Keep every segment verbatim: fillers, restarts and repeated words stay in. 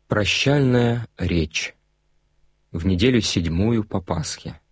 Прощальная речь. В неделю седьмую по Пасхе.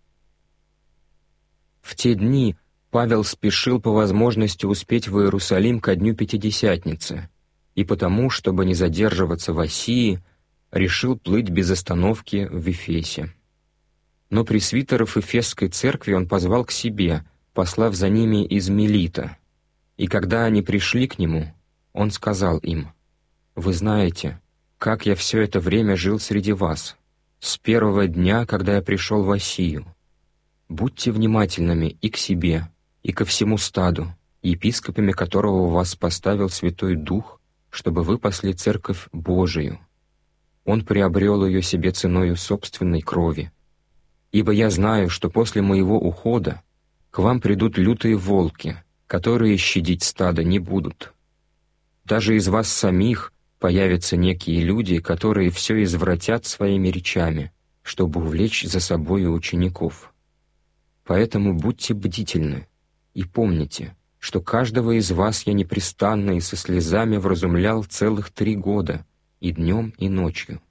В те дни Павел спешил по возможности успеть в Иерусалим ко дню Пятидесятницы, и потому, чтобы не задерживаться в Асии, решил плыть без остановки в Эфесе. Но пресвитеров Эфесской церкви он позвал к себе, послав за ними из Милита. И когда они пришли к нему, он сказал им: «Вы знаете, как я все это время жил среди вас, с первого дня, когда я пришел в Асию. Будьте внимательными и к себе, и ко всему стаду, епископами которого вас поставил Святой Дух, чтобы вы пасли церковь Божию. Он приобрел ее себе ценою собственной крови. Ибо я знаю, что после моего ухода к вам придут лютые волки, которые щадить стадо не будут. Даже из вас самих появятся некие люди, которые все извратят своими речами, чтобы увлечь за собою учеников. Поэтому будьте бдительны и помните, что каждого из вас я непрестанно и со слезами вразумлял целых три года, и днем, и ночью.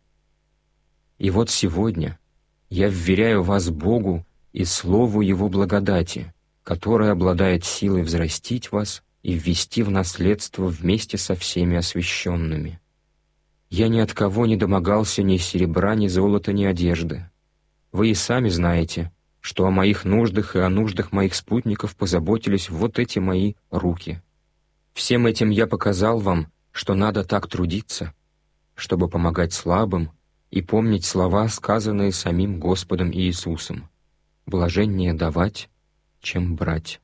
И вот сегодня я вверяю вас Богу и Слову Его благодати, которое обладает силой взрастить вас и ввести в наследство вместе со всеми освященными. Я ни от кого не домогался ни серебра, ни золота, ни одежды. Вы и сами знаете, что о моих нуждах и о нуждах моих спутников позаботились вот эти мои руки. Всем этим я показал вам, что надо так трудиться, чтобы помогать слабым и помнить слова, сказанные самим Господом Иисусом: «Блаженнее давать, чем брать».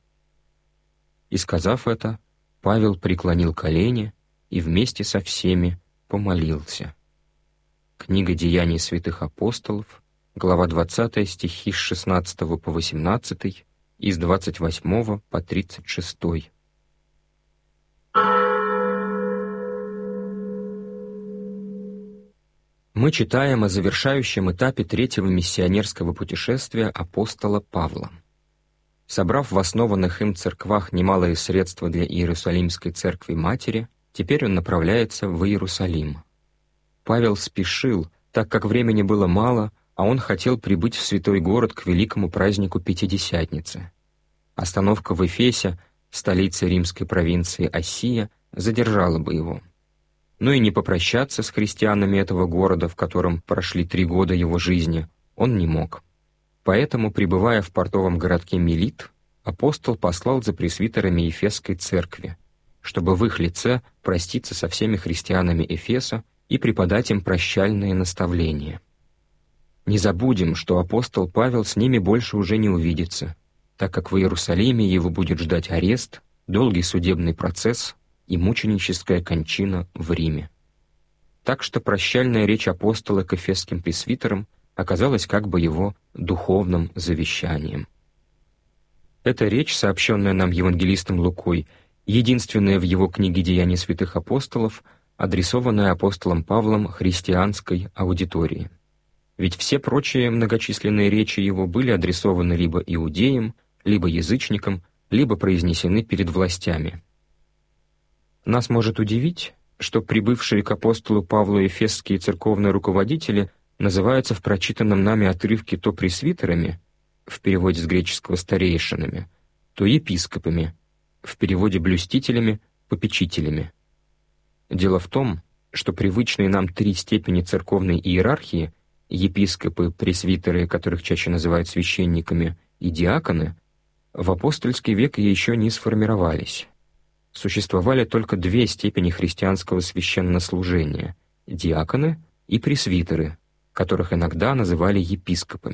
И сказав это, Павел преклонил колени и вместе со всеми помолился. Книга Деяний святых апостолов, глава двадцатая, стихи с шестнадцатого по восемнадцатый и с двадцать восьмого по тридцать шестой. Мы читаем о завершающем этапе третьего миссионерского путешествия апостола Павла. Собрав в основанных им церквах немалые средства для Иерусалимской церкви-матери, теперь он направляется в Иерусалим. Павел спешил, так как времени было мало, а он хотел прибыть в святой город к великому празднику Пятидесятницы. Остановка в Эфесе, столице римской провинции Асия, задержала бы его. Но и не попрощаться с христианами этого города, в котором прошли три года его жизни, он не мог. Поэтому, пребывая в портовом городке Милит, апостол послал за пресвитерами Ефесской церкви, чтобы в их лице проститься со всеми христианами Эфеса и преподать им прощальные наставления. Не забудем, что апостол Павел с ними больше уже не увидится, так как в Иерусалиме его будет ждать арест, долгий судебный процесс и мученическая кончина в Риме. Так что прощальная речь апостола к эфесским пресвитерам оказалась как бы его духовным завещанием. Эта речь, сообщенная нам евангелистом Лукой, единственная в его книге «Деяния святых апостолов», адресованная апостолом Павлом христианской аудитории. Ведь все прочие многочисленные речи его были адресованы либо иудеям, либо язычникам, либо произнесены перед властями. Нас может удивить, что прибывшие к апостолу Павлу эфесские церковные руководители называются в прочитанном нами отрывке то пресвитерами, в переводе с греческого «старейшинами», то епископами, в переводе блюстителями, попечителями. Дело в том, что привычные нам три степени церковной иерархии — епископы, пресвитеры, которых чаще называют священниками, и диаконы — в апостольский век еще не сформировались. Существовали только две степени христианского священнослужения — диаконы и пресвитеры, которых иногда называли епископами.